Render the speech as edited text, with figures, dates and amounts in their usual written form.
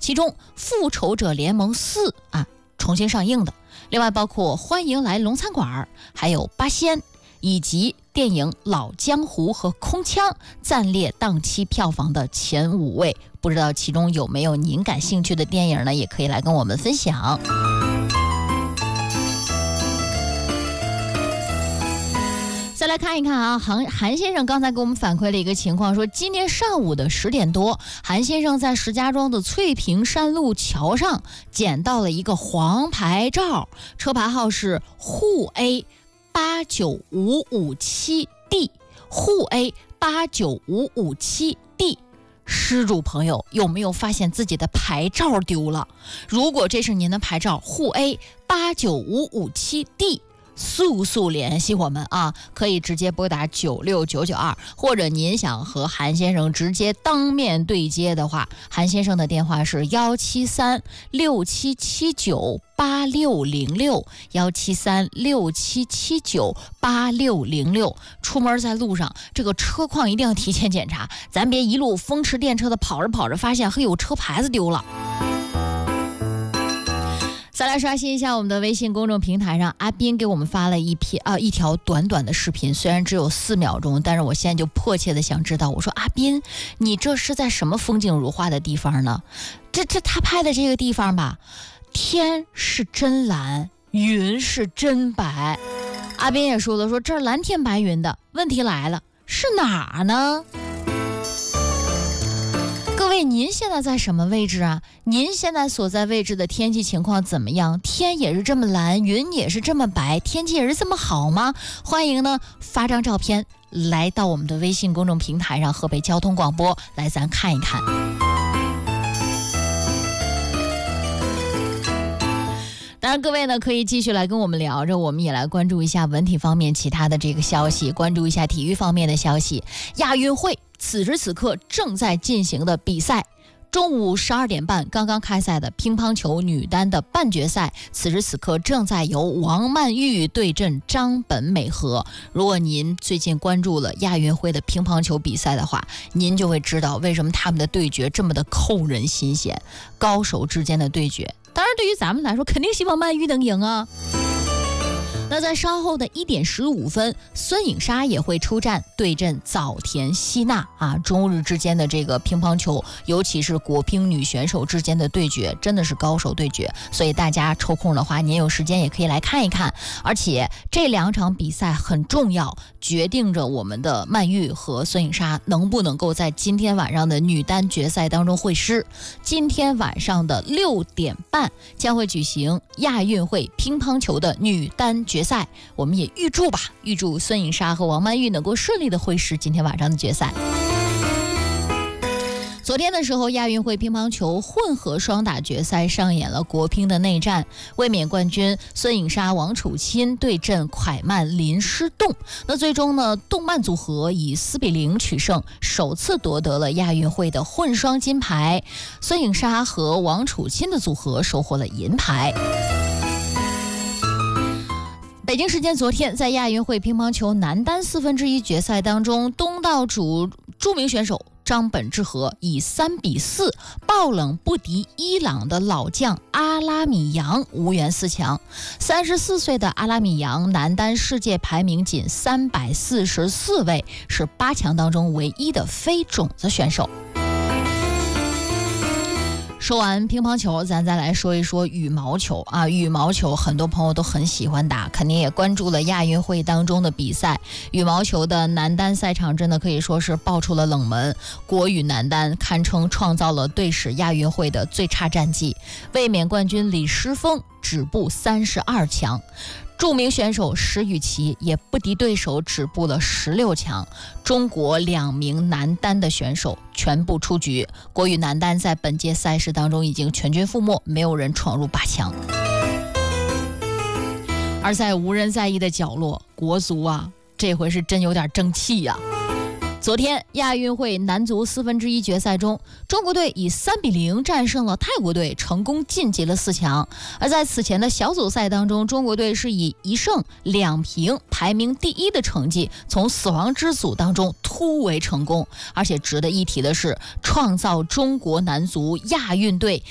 其中《复仇者联盟4》重新上映的，另外包括《欢迎来龙餐馆》，还有《八仙》，以及电影《老江湖》和《空枪》暂列档期票房的前5位。不知道其中有没有您感兴趣的电影呢？也可以来跟我们分享。再来看一看啊，韩先生刚才给我们反馈了一个情况，说今天上午的10点多，韩先生在石家庄的翠屏山路桥上捡到了一个黄牌照，车牌号是沪 A 89557D， 沪 A 89557D。失主朋友有没有发现自己的牌照丢了？如果这是您的牌照沪 A 89557D，速联系我们啊，可以直接拨打96992，或者您想和韩先生直接当面对接的话，韩先生的电话是17367798606，17367798606。出门在路上，这个车况一定要提前检查，咱别一路风驰电掣的跑着发现有车牌子丢了。再来刷新一下我们的微信公众平台上，阿斌给我们发了一条短短的视频，虽然只有4秒钟，但是我现在就迫切的想知道，我说阿斌，你这是在什么风景如画的地方呢？这他拍的这个地方吧，天是真蓝，云是真白。阿斌也说了，说这儿蓝天白云的，问题来了，是哪儿呢？各位，您现在在什么位置啊？您现在所在位置的天气情况怎么样？天也是这么蓝，云也是这么白，天气也是这么好吗？欢迎呢发张照片来到我们的微信公众平台上，河北交通广播，来咱看一看。当然各位呢可以继续来跟我们聊着，我们也来关注一下文体方面其他的这个消息，关注一下体育方面的消息。亚运会此时此刻正在进行的比赛，中午12点半刚刚开赛的乒乓球女单的半决赛，此时此刻正在由王曼玉对阵张本美和。如果您最近关注了亚运会的乒乓球比赛的话，您就会知道为什么他们的对决这么的扣人心弦，高手之间的对决。当然对于咱们来说，肯定希望曼玉能赢啊。那在稍后的1点15分，孙颖莎也会出战对阵早田希娜中日之间的这个乒乓球，尤其是国乒女选手之间的对决，真的是高手对决，所以大家抽空的话，您有时间也可以来看一看。而且这2场比赛很重要，决定着我们的曼玉和孙颖莎能不能够在今天晚上的女单决赛当中会师。今天晚上的6点半将会举行亚运会乒乓球的女单决赛，我们也预祝孙颖莎和王曼玉能够顺利的会师今天晚上的决赛。昨天的时候，亚运会乒乓球混合双打决赛上演了国乒的内战，卫冕冠军孙颖莎王楚钦对阵蒯曼林诗栋。那最终呢，动曼组合以4-0取胜，首次夺得了亚运会的混双金牌。孙颖莎和王楚钦的组合收获了银牌。北京时间昨天，在亚运会乒乓球男单1/4决赛当中，东道主著名选手张本智和以3-4爆冷不敌伊朗的老将阿拉米扬，无缘4强。34岁的阿拉米扬男单世界排名仅344位，是8强当中唯一的非种子选手。说完乒乓球，咱再来说一说羽毛球啊。羽毛球很多朋友都很喜欢打，肯定也关注了亚运会当中的比赛。羽毛球的男单赛场真的可以说是爆出了冷门，国羽男单堪称创造了队史亚运会的最差战绩，卫冕冠军李诗峰止步32强。著名选手石宇奇也不敌对手，止步了16强。中国2名男单的选手全部出局，国羽男单在本届赛事当中已经全军覆没，没有人闯入8强。而在无人在意的角落，国足这回是真有点争气呀。昨天亚运会男足1/4决赛中，中国队以3-0战胜了泰国队，成功晋级了4强。而在此前的小组赛当中，中国队是以1胜2平排名第1的成绩，从死亡之组当中突围成功。而且值得一提的是，创造中国男足亚运队